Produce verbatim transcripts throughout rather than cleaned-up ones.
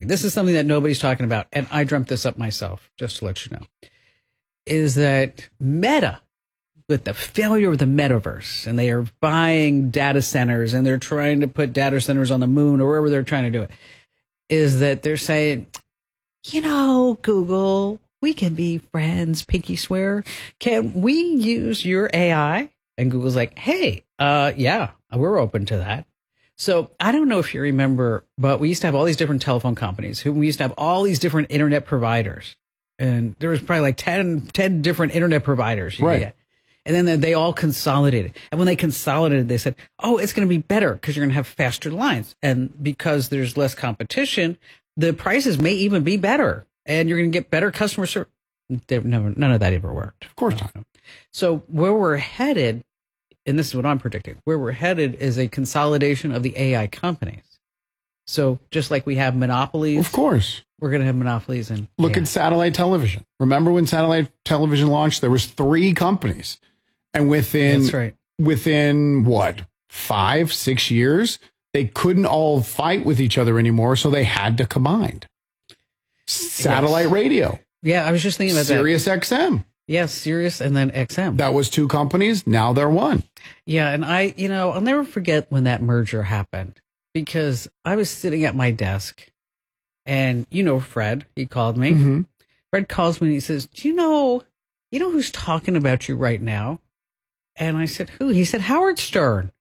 This is something that nobody's talking about. And I dreamt this up myself, just to let you know, is that Meta, with the failure of the metaverse, and they are buying data centers and they're trying to put data centers on the moon or wherever they're trying to do it, is that they're saying, you know, Google, we can be friends, pinky swear. Can we use your A I? And Google's like, hey, uh, yeah, we're open to that. So I don't know if you remember, but we used to have all these different telephone companies who we used to have all these different internet providers. And there was probably like ten, ten different internet providers. You right. Get. And then they all consolidated. And when they consolidated, they said, oh, it's going to be better because you're going to have faster lines. And because there's less competition, the prices may even be better. And you're going to get better customer service. Never, none of that ever worked. Of course not. So where we're headed, and this is what I'm predicting, where we're headed is a consolidation of the A I companies. So just like we have monopolies. Of course. We're going to have monopolies. And look A I. At satellite television. Remember when satellite television launched? There was three companies. And within, That's right. within what, five, six years, they couldn't all fight with each other anymore, so they had to combine. Satellite yes. radio. Yeah, I was just thinking about Sirius that. X M. Yes, Sirius and then X M. That was two companies. Now they're one. Yeah, and I, you know, I'll never forget when that merger happened because I was sitting at my desk and, you know, Fred, he called me. Mm-hmm. Fred calls me and he says, do you know, you know who's talking about you right now? And I said, who? He said, Howard Stern.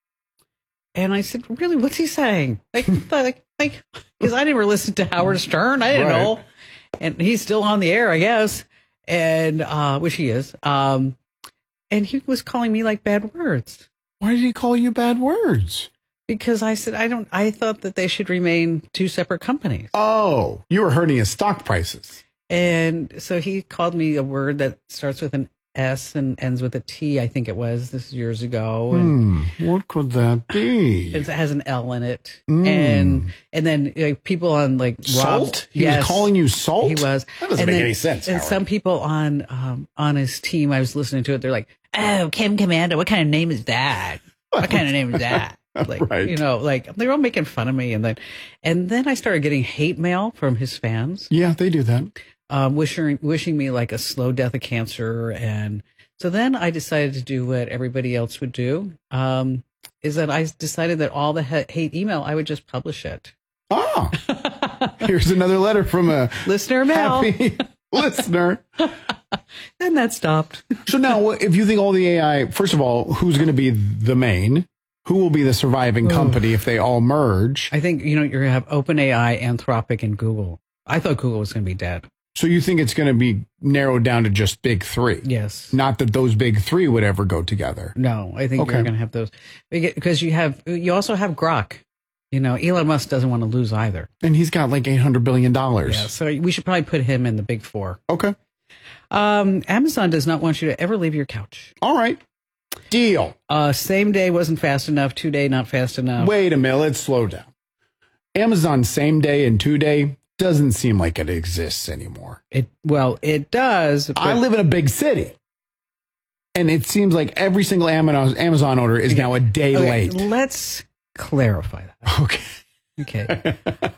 And I said, really, what's he saying? Like, like, like, because I never listened to Howard Stern. I didn't right. know. And he's still on the air, I guess. And, uh, which he is. Um, and he was calling me like bad words. Why did he call you bad words? Because I said, I don't, I thought that they should remain two separate companies. Oh, you were hurting his stock prices. And so he called me a word that starts with an S and ends with a T, I think it was. This is years ago. And hmm, what could that be? it has an L in it. Mm. And and then like, people on like Salt? Rob, He yes, was calling you salt? He was. That doesn't and make then, any sense, And Howard. some people on um, on his team, I was listening to it, they're like, oh, Kim Commander, what kind of name is that? What kind of name is that? Like, right. you know, like they're all making fun of me. And then and then I started getting hate mail from his fans. Yeah, they do that. Um, wishing wishing me like a slow death of cancer. And so then I decided to do what everybody else would do, um, is that I decided that all the ha- hate email, I would just publish it. Oh, here's another letter from a Listener mail. happy listener. And that stopped. So now, if you think all the A I, first of all, who's going to be the main? Who will be the surviving company if they all merge? I think, you know, you're going to have OpenAI, Anthropic, and Google. I thought Google was going to be dead. So you think it's going to be narrowed down to just big three? Yes. Not that those big three would ever go together. No, I think Okay. you're going to have those. Because you have, you also have Grok. You know, Elon Musk doesn't want to lose either. And he's got like eight hundred billion dollars. Yeah, so we should probably put him in the big four. Okay. Um, Amazon does not want you to ever leave your couch. All right. Deal. Uh, same day wasn't fast enough. Two day not fast enough. Wait a minute. Let's slow down. Amazon same day and two day doesn't seem like it exists anymore. It well, it does. But I live in a big city. And it seems like every single Amazon Amazon order is now a day okay, late. let's clarify that. Okay. Okay.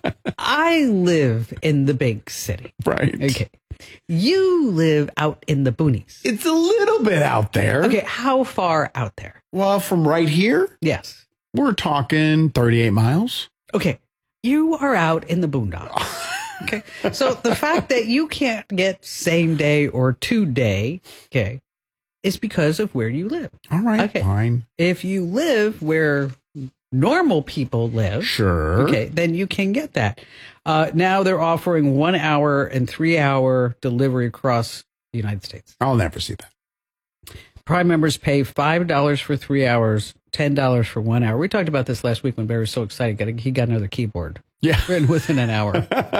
I live in the big city. Right. Okay. You live out in the boonies. It's a little bit out there. Okay. How far out there? Well, from right here, Yes. we're talking thirty-eight miles. Okay. You are out in the boondocks. Okay. So the fact that you can't get same day or two day, okay, is because of where you live. All right. Okay. Fine. If you live where normal people live, Sure. okay, then you can get that. Uh, now they're offering one hour and three hour delivery across the United States. I'll never see that. Prime members pay five dollars for three hours, ten dollars for one hour. We talked about this last week when Barry was so excited. He got another keyboard. Yeah. Within an hour.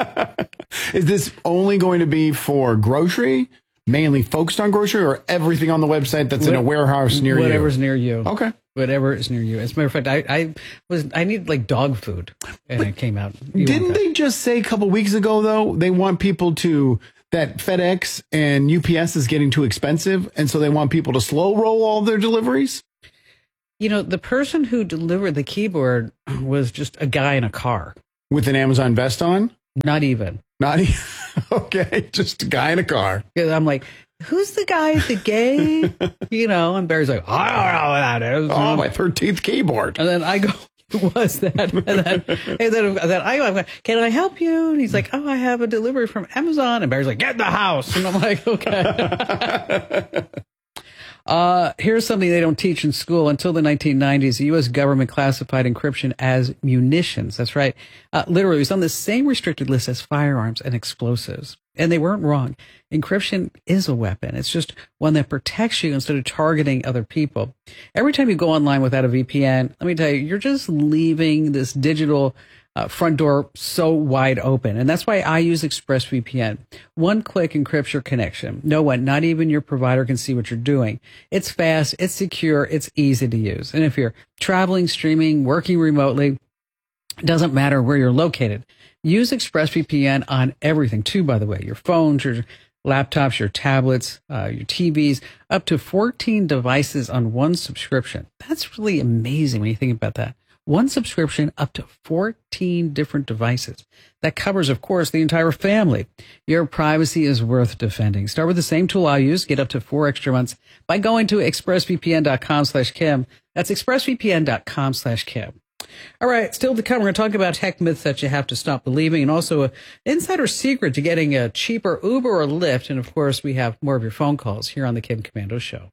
Is this only going to be for grocery, mainly focused on grocery, or everything on the website that's in a warehouse near you? Whatever's near you. Okay. Whatever is near you. As a matter of fact, I, I was I needed like dog food, and but it came out. You didn't they just say a couple weeks ago though they want people to that FedEx and U P S is getting too expensive, and so they want people to slow roll all their deliveries? You know, the person who delivered the keyboard was just a guy in a car with an Amazon vest on. Not even. Not even. Okay, just a guy in a car. I'm like, who's the guy at the gate? You know, and Barry's like, I don't know what that is. Oh, my thirteenth keyboard. And then I go, who was that? And then, and then, and then I go, can I help you? And he's like, oh, I have a delivery from Amazon. And Barry's like, get in the house. And I'm like, okay. Uh, here's something they don't teach in school. Until the nineteen nineties, the U S government classified encryption as munitions. That's right. Uh, literally, it was on the same restricted list as firearms and explosives. And they weren't wrong. Encryption is a weapon. It's just one that protects you instead of targeting other people. Every time you go online without a V P N, let me tell you, you're just leaving this digital Uh, front door so wide open. And that's why I use ExpressVPN. One click encrypts your connection. No one, not even your provider, can see what you're doing. It's fast, it's secure, it's easy to use. And if you're traveling, streaming, working remotely, it doesn't matter where you're located. Use ExpressVPN on everything too, by the way. Your phones, your laptops, your tablets, uh, your T Vs, up to fourteen devices on one subscription. That's really amazing when you think about that. One subscription, up to fourteen different devices. That covers, of course, the entire family. Your privacy is worth defending. Start with the same tool I use. Get up to four extra months by going to expressvpn.com slash Kim. That's expressvpn.com slash Kim. All right, still to come, we're going to talk about tech myths that you have to stop believing, and also an insider secret to getting a cheaper Uber or Lyft. And, of course, we have more of your phone calls here on the Kim Komando Show.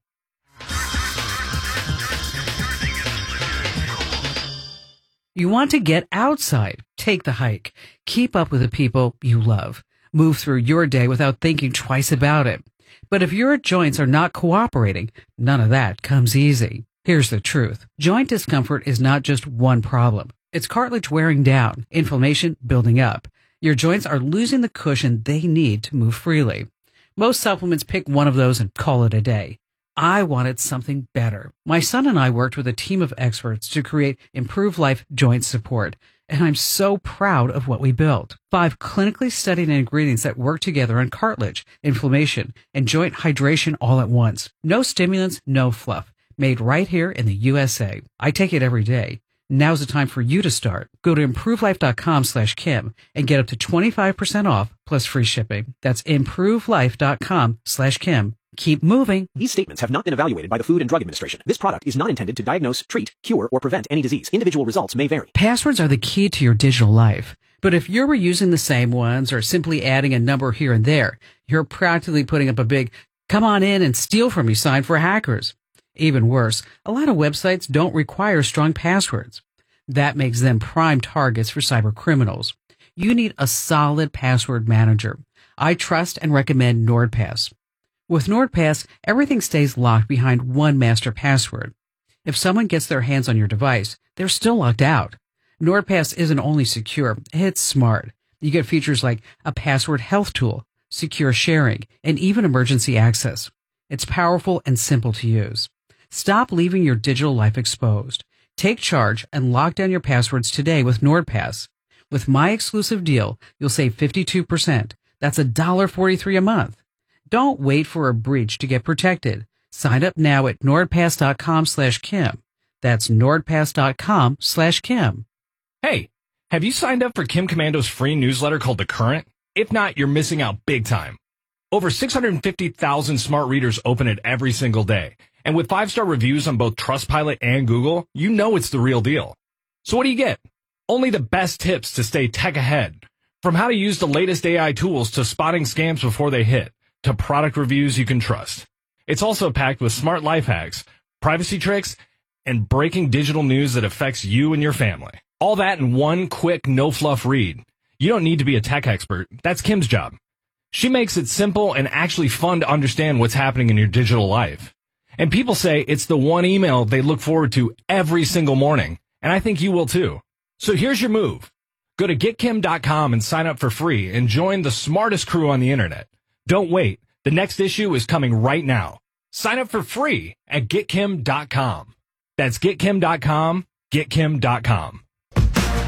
You want to get outside, take the hike, keep up with the people you love, move through your day without thinking twice about it. But if your joints are not cooperating, none of that comes easy. Here's the truth. Joint discomfort is not just one problem. It's cartilage wearing down, inflammation building up. Your joints are losing the cushion they need to move freely. Most supplements pick one of those and call it a day. I wanted something better. My son and I worked with a team of experts to create Improve Life Joint Support, and I'm so proud of what we built. Five clinically studied ingredients that work together on cartilage, inflammation, and joint hydration all at once. No stimulants, no fluff. Made right here in the U S A. I take it every day. Now's the time for you to start. Go to improvelife.com slash Kim and get up to twenty-five percent off plus free shipping. That's improvelife.com slash Kim. Keep moving. These statements have not been evaluated by the Food and Drug Administration. This product is not intended to diagnose, treat, cure, or prevent any disease. Individual results may vary. Passwords are the key to your digital life. But if you're reusing the same ones or simply adding a number here and there, you're practically putting up a big "come on in and steal from me" sign for hackers. Even worse, a lot of websites don't require strong passwords. That makes them prime targets for cyber criminals. You need a solid password manager. I trust and recommend NordPass. With NordPass, everything stays locked behind one master password. If someone gets their hands on your device, they're still locked out. NordPass isn't only secure, it's smart. You get features like a password health tool, secure sharing, and even emergency access. It's powerful and simple to use. Stop leaving your digital life exposed. Take charge and lock down your passwords today with NordPass. With my exclusive deal, you'll save fifty-two percent. That's one dollar forty-three a month. Don't wait for a breach to get protected. Sign up now at nordpass.com slash Kim. That's nordpass.com slash Kim. Hey, have you signed up for Kim Komando's free newsletter called The Current? If not, you're missing out big time. Over six hundred fifty thousand smart readers open it every single day. And with five-star reviews on both Trustpilot and Google, you know it's the real deal. So what do you get? Only the best tips to stay tech ahead. From how to use the latest A I tools to spotting scams before they hit, to product reviews you can trust. It's also packed with smart life hacks, privacy tricks, and breaking digital news that affects you and your family. All that in one quick, no-fluff read. You don't need to be a tech expert. That's Kim's job. She makes it simple and actually fun to understand what's happening in your digital life. And people say it's the one email they look forward to every single morning. And I think you will too. So here's your move. Go to get kim dot com and sign up for free and join the smartest crew on the internet. Don't wait. The next issue is coming right now. Sign up for free at get kim dot com. That's get kim dot com, get kim dot com.